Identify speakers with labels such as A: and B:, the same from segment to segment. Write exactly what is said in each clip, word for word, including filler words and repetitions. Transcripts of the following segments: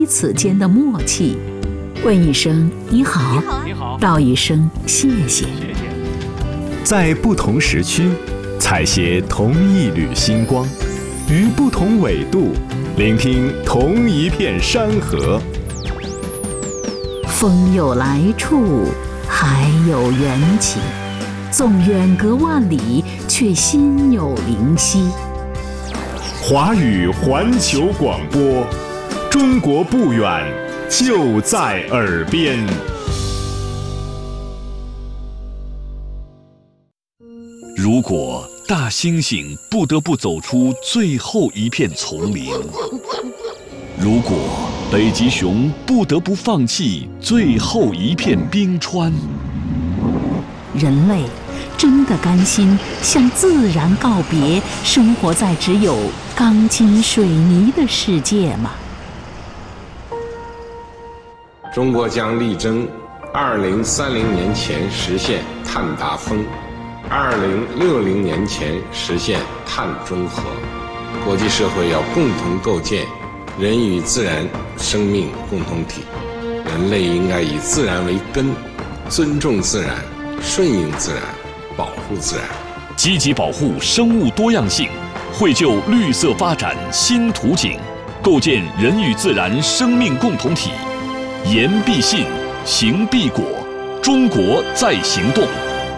A: 彼此间的默契。问一声你好，
B: 你好，
A: 道一声谢谢。
B: 谢谢。
C: 在不同时区，采撷同一缕星光，于不同纬度，聆听同一片山河。
A: 风有来处，海有缘起，纵远隔万里，却心有灵犀。
C: 华语环球广播，中国不远，就在耳边。
D: 如果大猩猩不得不走出最后一片丛林，如果北极熊不得不放弃最后一片冰川，
A: 人类真的甘心向自然告别，生活在只有钢筋水泥的世界吗？
E: 中国将力争二零三零年前实现碳达峰，二零六零年前实现碳中和。国际社会要共同构建人与自然生命共同体，人类应该以自然为根，尊重自然，顺应自然，保护自然，
D: 积极保护生物多样性，绘就绿色发展新图景，构建人与自然生命共同体。言必信，行必果，中国在行动。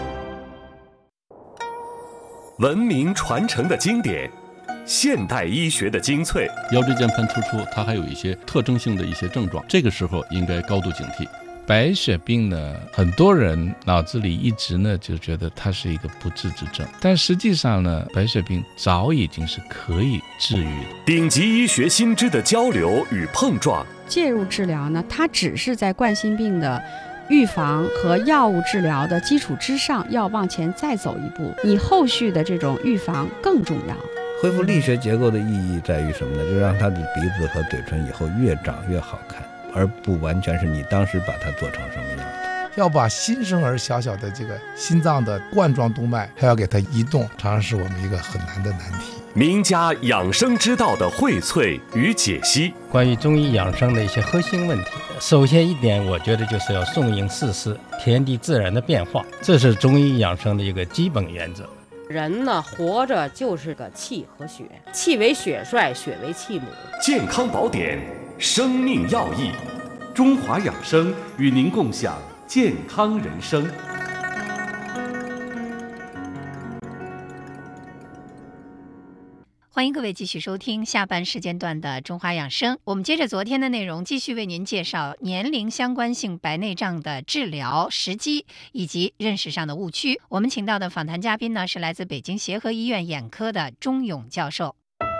C: 文明传承的经典，现代医学的精粹。
F: 腰椎间盘突出，它还有一些特征性的一些症状，这个时候应该高度警惕。白血病呢，很多人脑子里一直呢就觉得它是一个不治之症，但实际上呢，白血病早已经是可以治愈的。
C: 顶级医学新知的交流与碰撞，
G: 介入治疗呢，它只是在冠心病的预防和药物治疗的基础之上，要往前再走一步，你后续的这种预防更重要。
H: 恢复力学结构的意义在于什么呢？就让他的鼻子和嘴唇以后越长越好看，而不完全是你当时把它做成什么样的。
I: 要把新生儿小小的这个心脏的冠状动脉还要给它移动，常常是我们一个很难的难题。
C: 名家养生之道的荟萃与解析，
J: 关于中医养生的一些核心问题，首先一点，我觉得就是要顺应四时，天地自然的变化，这是中医养生的一个基本原则。
K: 人呢，活着就是个气和血，气为血帅，血为气母。
C: 健康宝典，生命要义，中华养生与您共享健康人生。
L: 欢迎各位继续收听下半时间段的中华养生。我们接着昨天的内容，继续为您介绍年龄相关性白内障的治疗时机以及认识上的误区。我们请到的访谈嘉宾呢，是来自北京协和医院眼科的钟勇教授。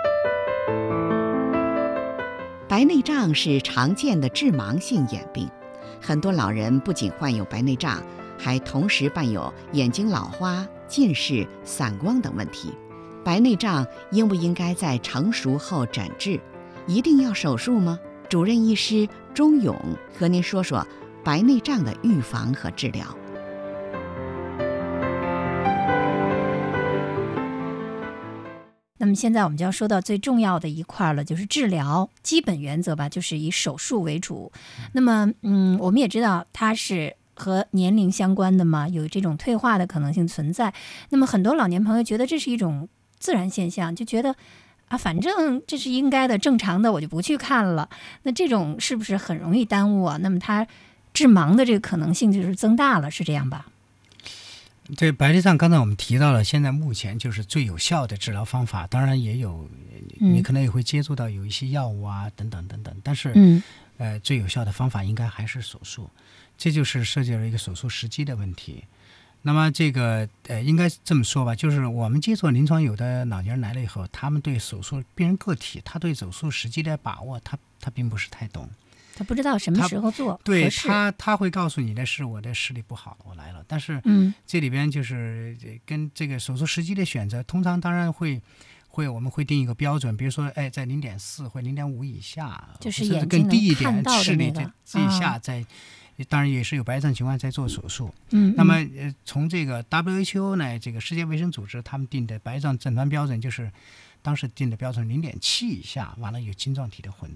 M: 白内障是常见的致盲性眼病，很多老人不仅患有白内障，还同时伴有眼睛老花、近视、散光等问题。白内障应不应该在成熟后诊治？一定要手术吗？主任医师钟勇和您说说白内障的预防和治疗。
L: 那么现在我们就要说到最重要的一块了，就是治疗基本原则吧，就是以手术为主。那么，嗯，我们也知道它是和年龄相关的嘛，有这种退化的可能性存在。那么很多老年朋友觉得这是一种自然现象，就觉得啊，反正这是应该的、正常的，我就不去看了。那这种是不是很容易耽误啊？那么它致盲的这个可能性就是增大了，是这样吧？
N: 对，白内障刚才我们提到了，现在目前就是最有效的治疗方法，当然也有，你可能也会接触到有一些药物啊，等等等等，但是，嗯，呃，最有效的方法应该还是手术，这就是涉及了一个手术时机的问题。那么这个呃，应该这么说吧，就是我们接触临床有的老年人来了以后，他们对手术病人个体，他对手术时机的把握，他他并不是太懂，
L: 他不知道什么时候做，
N: 对他他会告诉你的是我的视力不好了，我来了，但是嗯，这里边就是跟这个手术时机的选择，通常当然会会我们会定一个标准，比如说哎，在零点四或零点五以下，
L: 就是眼睛
N: 更低一点
L: 能看到的
N: 视力
L: 那个
N: 这以下在。当然也是有白内障情况在做手术，
L: 嗯，
N: 那么呃，从这个 W H O 呢，这个世界卫生组织他们定的白内障诊断标准就是，当时定的标准零点七以下，完了有晶状体的混浊，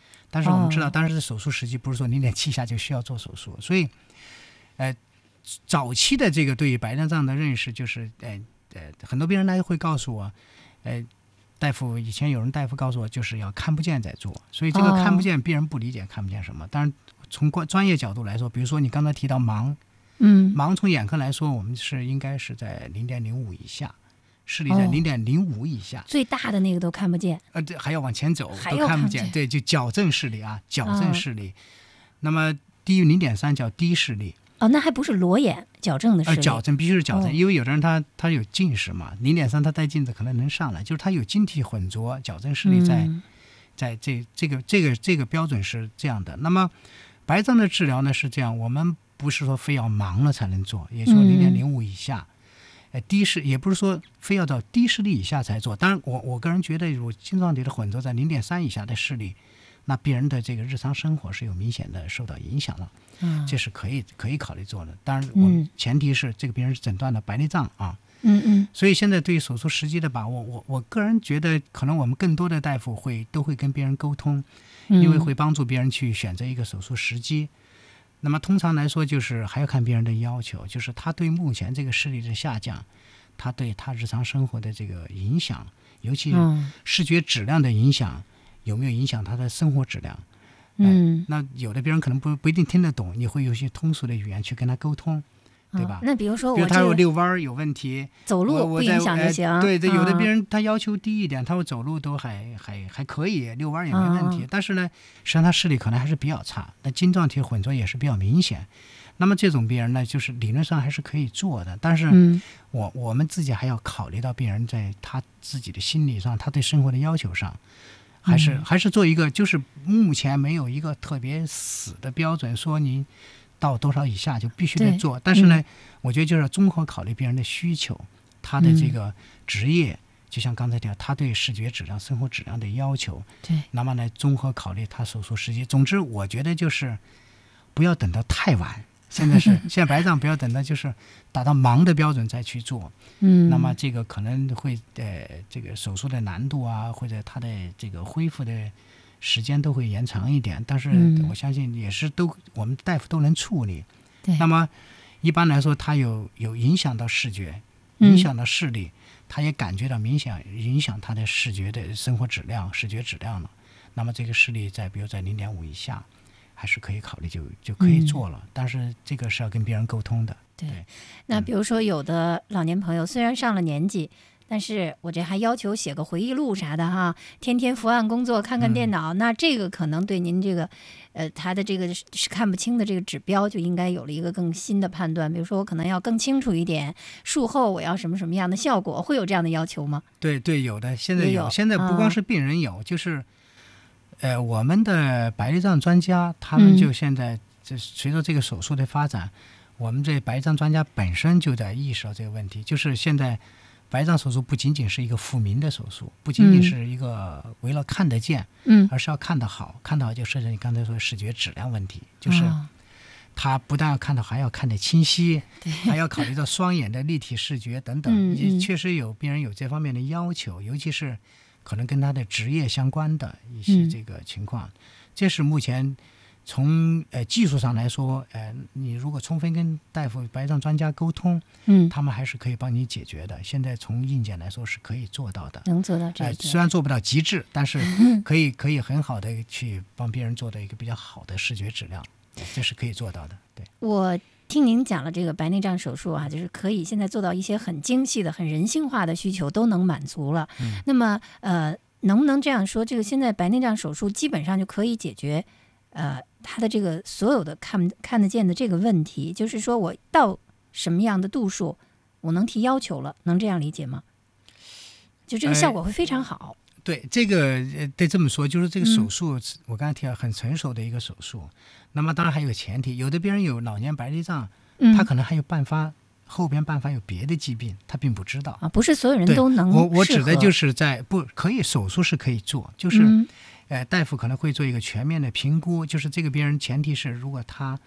N: 但是我们知道当时的手术时机不是说零点七下就需要做手术，所以呃早期的这个对于白内障的认识就是呃呃很多病人来会告诉我，呃大夫以前有人大夫告诉我就是要看不见再做，所以这个看不见病人不理解看不见什么，当然从专业角度来说，比如说你刚才提到盲，
L: 嗯，
N: 盲从眼科来说我们是应该是在零点零五以下，视力在零点零五以下、哦，
L: 最大的那个都看不见，
N: 呃，对，还要往前走
L: 都
N: 看不见，对，就矫正视力啊，矫正视力。哦、那么低于零点三叫低视力。
L: 哦，那还不是裸眼矫正的视力？
N: 呃，矫正必须是矫正，
L: 哦、
N: 因为有的人他他有近视嘛，零点三他戴镜子可能能上来，就是他有晶体混浊，矫正视力在、嗯、在这这个这个这个标准是这样的。那么白障的治疗呢是这样，我们不是说非要盲了才能做，也就是说零点零五以下。嗯呃，低视也不是说非要到低视力以下才做，当然我我个人觉得，如果晶状体的混浊在零点三以下的视力，那病人的这个日常生活是有明显的受到影响了，嗯，这是可以可以考虑做的。当然，我们前提是这个病人是诊断的白内障啊，
L: 嗯嗯。
N: 所以现在对于手术时机的把握，我我个人觉得，可能我们更多的大夫会都会跟病人沟通，因为会帮助别人去选择一个手术时机。那么通常来说，就是还要看病人的要求，就是他对目前这个视力的下降，他对他日常生活的这个影响，尤其视觉质量的影响，有没有影响他的生活质量？
L: 嗯，
N: 那有的病人可能不不一定听得懂，你会有些通俗的语言去跟他沟通。对吧？
L: 哦、那比如说我，
N: 比如他有遛弯有问题，
L: 走路不影响就行。
N: 呃、对对，有的病人他要求低一点，他说走路都还还还可以，遛弯也没问题。嗯、但是呢，实际上他视力可能还是比较差，那晶状体混浊也是比较明显。那么这种病人呢，就是理论上还是可以做的，但是我、嗯、我们自己还要考虑到病人在他自己的心理上，他对生活的要求上。还是、嗯、还是做一个，就是目前没有一个特别死的标准，说你到多少以下就必须得做，但是呢、嗯，我觉得就是综合考虑病人的需求，他的这个职业，嗯、就像刚才讲，他对视觉质量、生活质量的要求，
L: 对，
N: 那么呢，综合考虑他手术时机。总之，我觉得就是不要等到太晚。现在是现在白障不要等到就是达到盲的标准再去做，
L: 嗯，
N: 那么这个可能会呃这个手术的难度啊，或者他的这个恢复的时间都会延长一点，但是我相信也是都我们大夫都能处理。
L: 对，
N: 那么一般来说，他有有影响到视觉，影响到视力，他也感觉到明显影响他的视觉的生活质量、视觉质量了。那么这个视力在比如在零点五以下。还是可以考虑就就可以做了、嗯，但是这个是要跟别人沟通的。
L: 对，
N: 对
L: 那比如说有的老年朋友虽然上了年纪，但是我这还要求写个回忆录啥的哈，天天伏案工作，看看电脑，嗯、那这个可能对您这个，呃，他的这个是看不清的这个指标就应该有了一个更新的判断。比如说我可能要更清楚一点，术后我要什么什么样的效果，会有这样的要求吗？
N: 对对，有的，现在有，
L: 有
N: 现在不光是病人有，嗯、就是。呃，我们的白内障专家，他们就现在，这随着这个手术的发展，嗯、我们这白内障专家本身就在意识到这个问题，就是现在白内障手术不仅仅是一个复明的手术，不仅仅是一个为了看得见，
L: 嗯，
N: 而是要看得好，看得好就涉及你刚才说的视觉质量问题，就是他不但要看得好，还要看得清晰，还要考虑到双眼的立体视觉等等，
L: 嗯、
N: 也确实有病人有这方面的要求，尤其是。可能跟他的职业相关的一些这个情况，嗯、这是目前从呃技术上来说，呃，你如果充分跟大夫、白内障专家沟通，
L: 嗯，
N: 他们还是可以帮你解决的。现在从硬件来说是可以做到的，
L: 能做到这一点。
N: 呃，虽然做不到极致，但是可以可以很好的去帮别人做到一个比较好的视觉质量，这是可以做到的。对，
L: 我。听您讲了这个白内障手术啊，就是可以现在做到一些很精细的、很人性化的需求都能满足了。
N: 嗯、
L: 那么，呃，能不能这样说？这个现在白内障手术基本上就可以解决，呃，他的这个所有的看看得见的这个问题，就是说我到什么样的度数，我能提要求了，能这样理解吗？就这个效果会非常好。
N: 呃对这个呃，得这么说，就是这个手术，嗯、我刚才提到很成熟的一个手术。那么当然还有个前提，有的病人有老年白内障，
L: 嗯、
N: 他可能还有伴发后边伴发有别的疾病，他并不知道
L: 啊，不是所有人都能。
N: 我我指的就是在不可以手术是可以做，就是、
L: 嗯、
N: 呃大夫可能会做一个全面的评估，就是这个病人前提是如果他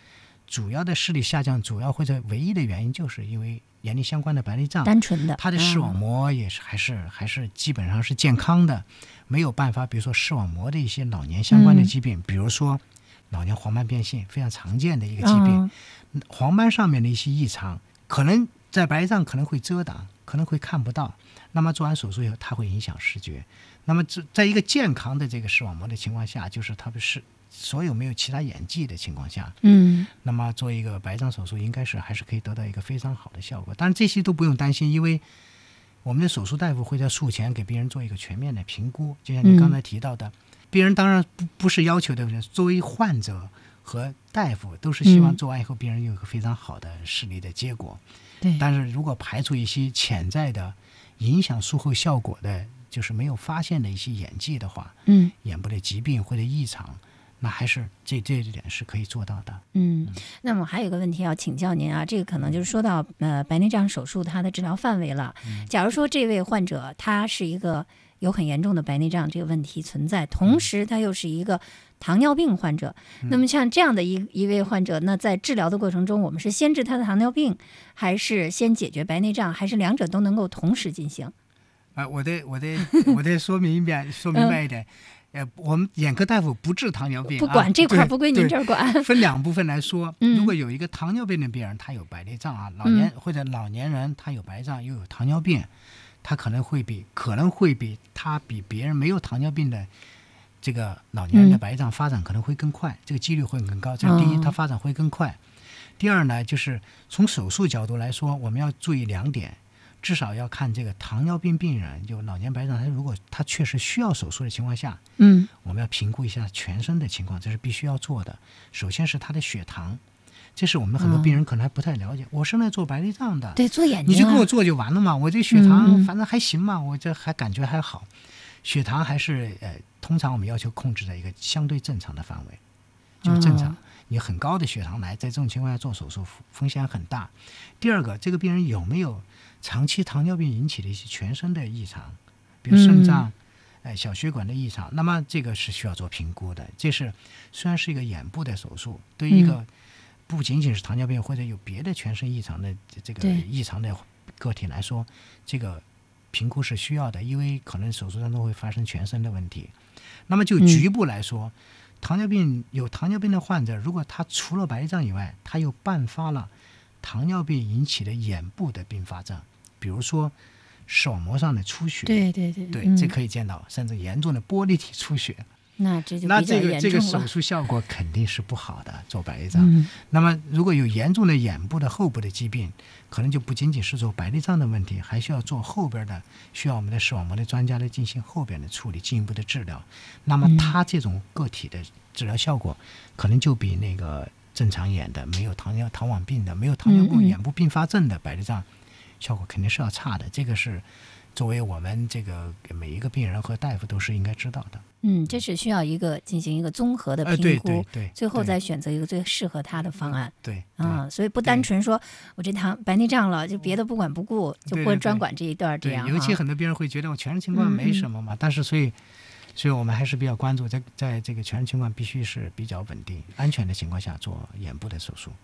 N: 主要的视力下降，主要或者唯一的原因就是因为眼力相关的白内障，
L: 单纯的，
N: 它的视网膜也是还是、嗯、还是基本上是健康的，没有办法，比如说视网膜的一些老年相关的疾病，嗯、比如说老年黄斑变性，非常常见的一个疾病，嗯、黄斑上面的一些异常，可能在白内障可能会遮挡，可能会看不到，那么做完手术以后，它会影响视觉。那么在一个健康的这个视网膜的情况下，就是它不是所有没有其他眼疾的情况下，
L: 嗯，
N: 那么做一个白内障手术，应该是还是可以得到一个非常好的效果。当然这些都不用担心，因为我们的手术大夫会在术前给病人做一个全面的评估，就像你刚才提到的，嗯、病人当然不不是要求的，作为患者和大夫都是希望做完以后病人有一个非常好的视力的结果。
L: 对，
N: 但是如果排除一些潜在的影响术后效果的，就是没有发现的一些眼疾的话，
L: 嗯，
N: 眼部的疾病或者异常，那还是这这一点是可以做到的。
L: 嗯，那么还有一个问题要请教您啊，这个可能就是说到呃白内障手术它的治疗范围了。
N: 嗯、
L: 假如说这位患者他是一个有很严重的白内障这个问题存在，同时他又是一个糖尿病患者，
N: 嗯、
L: 那么像这样的一一位患者，那在治疗的过程中，我们是先治他的糖尿病，还是先解决白内障，还是两者都能够同时进行？
N: 啊，我得我得我得说明一遍，说明白一点。呃，我们眼科大夫不治糖尿病，
L: 不管、啊、这块不归您这儿管。
N: 分两部分来说，
L: 嗯、
N: 如果有一个糖尿病的病人，他有白内障啊，老年、嗯、或者老年人他有白内障又有糖尿病，他可能会比可能会比他比别人没有糖尿病的这个老年人的白内障发展可能会更快，嗯、这个几率会更高。这是第一，他发展会更快。第二呢，就是从手术角度来说，我们要注意两点。至少要看这个糖尿病病人，就老年白内障，他如果他确实需要手术的情况下，
L: 嗯，
N: 我们要评估一下全身的情况，这是必须要做的。首先是他的血糖，这是我们很多病人可能还不太了解。嗯、我是来做白内障的，
L: 对，做眼睛、啊，
N: 你就给我做就完了嘛，我这血糖
L: 嗯、
N: 反正还行嘛，我这还感觉还好，血糖还是呃，通常我们要求控制在一个相对正常的范围，就是正常。嗯你很高的血糖来，在这种情况下做手术风险很大。第二个，这个病人有没有长期糖尿病引起的一些全身的异常，比如肾脏、嗯呃、小血管的异常，那么这个是需要做评估的。这是虽然是一个眼部的手术，对于一个不仅仅是糖尿病或者有别的全身异常的这个异常的个体来说，这个评估是需要的，因为可能手术当中会发生全身的问题。那么就局部来说、嗯糖尿病有糖尿病的患者，如果他除了白内障以外，他又伴发了糖尿病引起的眼部的并发症，比如说视网膜上的出血，
L: 对对对，
N: 对，
L: 嗯、
N: 这可以见到，甚至严重的玻璃体出血。
L: 那这就
N: 那这个这个手术效果肯定是不好的，做白内障。
L: 嗯、
N: 那么如果有严重的眼部的后部的疾病，可能就不仅仅是做白内障的问题，还需要做后边的，需要我们的视网膜的专家来进行后边的处理，进一步的治疗。那么他这种个体的治疗效果，可能就比那个正常眼的、没有糖尿糖网病的、没有糖尿病眼部并发症的白内障，效果肯定是要差的。这个是作为我们这个每一个病人和大夫都是应该知道的。
L: 嗯，这是需要一个进行一个综合的评估，
N: 呃、对对对，
L: 最后再选择一个最适合他的方案。
N: 对，
L: 啊、嗯，所以不单纯说我这糖白内障了，就别的不管不顾，就不专管这一段这样。
N: 对，尤其很多病人会觉得我全身情况没什么嘛，嗯、但是所以，所以我们还是比较关注在在这个全身情况必须是比较稳定、安全的情况下做眼部的手术。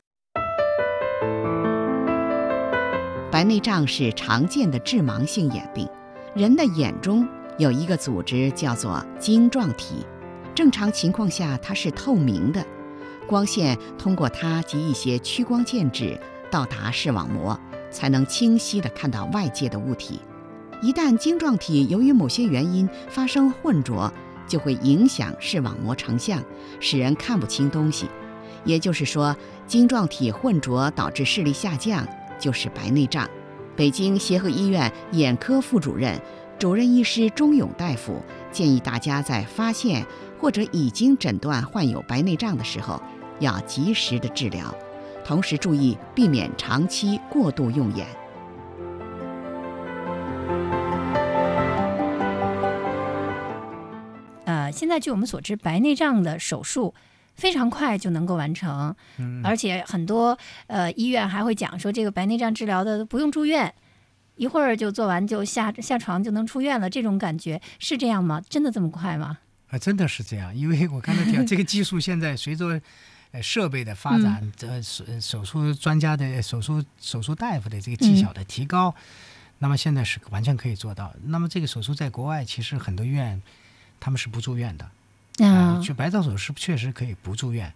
M: 白内障是常见的致盲性眼病，人的眼中有一个组织叫做晶状体，正常情况下它是透明的，光线通过它及一些屈光介质到达视网膜，才能清晰地看到外界的物体。一旦晶状体由于某些原因发生混浊，就会影响视网膜成像，使人看不清东西。也就是说，晶状体混浊导致视力下降，就是白内障。北京协和医院眼科副主任主任医师钟勇大夫建议大家在发现或者已经诊断患有白内障的时候，要及时的治疗，同时注意避免长期过度用眼。
L: 呃，现在据我们所知，白内障的手术非常快就能够完成，
N: 嗯、
L: 而且很多呃医院还会讲说，这个白内障治疗的不用住院，一会儿就做完就下下床就能出院了，这种感觉是这样吗？真的这么快吗？
N: 啊，真的是这样，因为我刚才提到这个技术现在随着呃设备的发展，呃手手术专家的手术手术大夫的这个技巧的提高，嗯、那么现在是完全可以做到。那么这个手术在国外其实很多医院他们是不住院的。啊，就白造手术确实可以不住院，